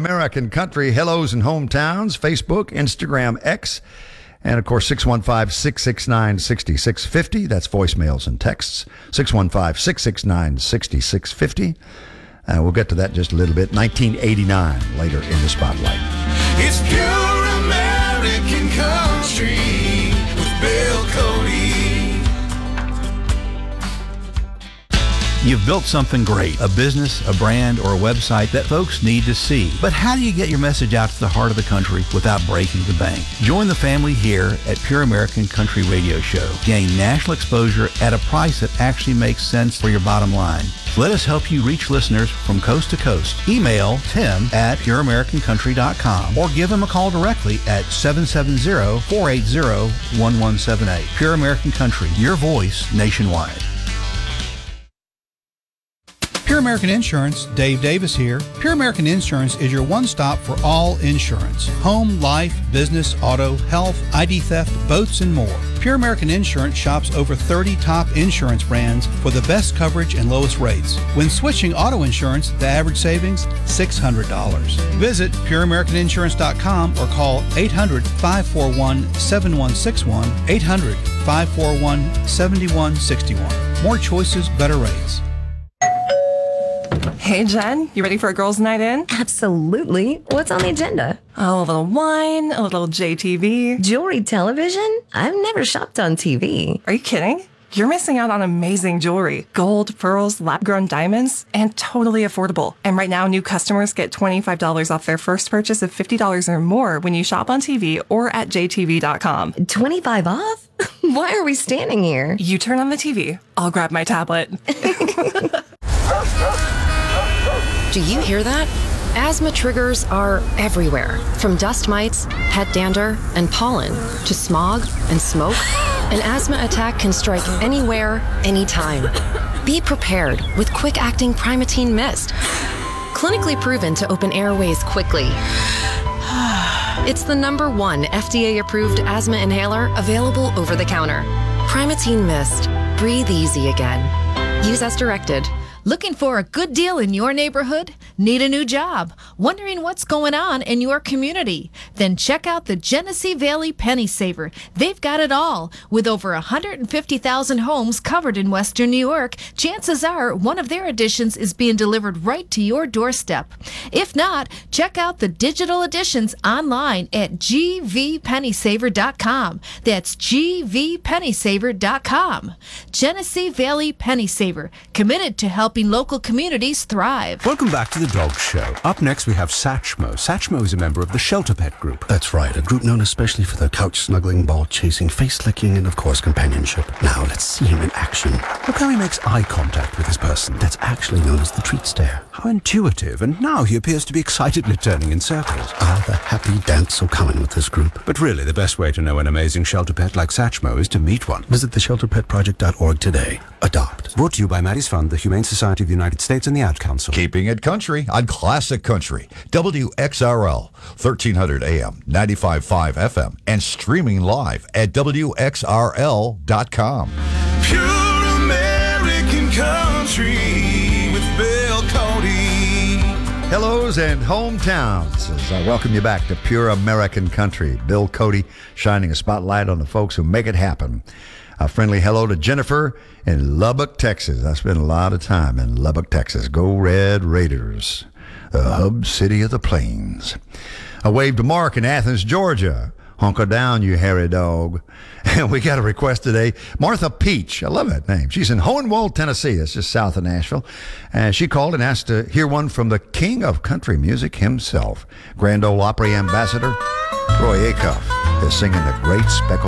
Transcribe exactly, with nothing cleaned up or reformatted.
American Country, Hellos and Hometowns, Facebook, Instagram, X, and of course, six one five, six six nine, six six five zero. That's voicemails and texts. six one five, six six nine, six six five zero. Uh, we'll get to that in just a little bit. nineteen eighty-nine later in the spotlight. It's pure American country with Bill Cody. You've built something great, a business, a brand, or a website that folks need to see. But how do you get your message out to the heart of the country without breaking the bank? Join the family here at Pure American Country Radio Show. Gain national exposure at a price that actually makes sense for your bottom line. Let us help you reach listeners from coast to coast. Email Tim at pure american country dot com or give him a call directly at seven seven zero, four eight zero, one one seven eight. Pure American Country, your voice nationwide. Pure American Insurance, Dave Davis here. Pure American Insurance is your one-stop for all insurance. Home, life, business, auto, health, I D theft, boats, and more. Pure American Insurance shops over thirty top insurance brands for the best coverage and lowest rates. When switching auto insurance, the average savings, six hundred dollars. Visit pure american insurance dot com or call eight hundred, five four one, seven one six one, eight hundred, five four one, seven one six one. More choices, better rates. Hey, Jen, you ready for a girls' night in? Absolutely. What's on the agenda? Oh, a little wine, a little J T V. Jewelry television? I've never shopped on T V. Are you kidding? You're missing out on amazing jewelry. Gold, pearls, lab-grown diamonds, and totally affordable. And right now, new customers get twenty-five dollars off their first purchase of fifty dollars or more when you shop on T V or at j t v dot com. twenty-five off? Why are we standing here? You turn on the T V. I'll grab my tablet. Do you hear that? Asthma triggers are everywhere, from dust mites, pet dander, and pollen, to smog and smoke. An asthma attack can strike anywhere, anytime. Be prepared with quick-acting Primatene Mist. Clinically proven to open airways quickly. It's the number one F D A-approved asthma inhaler available over the counter. Primatene Mist. Breathe easy again. Use as directed. Looking for a good deal in your neighborhood? Need a new job? Wondering what's going on in your community? Then check out the Genesee Valley Penny Saver. They've got it all. With over one hundred fifty thousand homes covered in Western New York, chances are one of their editions is being delivered right to your doorstep. If not, check out the digital editions online at g v penny saver dot com. That's g v penny saver dot com. Genesee Valley Penny Saver, committed to help local communities thrive. Welcome back to the Dog Show. Up next we have Satchmo. Satchmo is a member of the Shelter Pet Group. That's right, a group known especially for their couch snuggling, ball chasing, face licking, and of course companionship. Now let's see him in action. Look how he makes eye contact with his person. That's actually known as the treat stare. How intuitive, and now he appears to be excitedly turning in circles. Ah, the happy dance so common with this group. But really, the best way to know an amazing shelter pet like Satchmo is to meet one. Visit the shelter pet project dot org today. Adopt. Brought to you by Maddie's Fund, the Humane Society of the United States, and the Ad Council. Keeping it country on Classic Country. W X R L, thirteen hundred A M, ninety-five point five F M, and streaming live at W X R L dot com. Pure American Country with Bill Cody. Hellos and hometowns, as I welcome you back to Pure American Country. Bill Cody shining a spotlight on the folks who make it happen. A friendly hello to Jennifer in Lubbock, Texas. I spent a lot of time in Lubbock, Texas. Go Red Raiders, the hub city of the plains. A wave to Mark in Athens, Georgia. Hunker down, you hairy dog. And we got a request today. Martha Peach. I love that name. She's in Hohenwald, Tennessee. That's just south of Nashville. And she called and asked to hear one from the king of country music himself. Grand Ole Opry ambassador Roy Acuff is singing The Great Speckled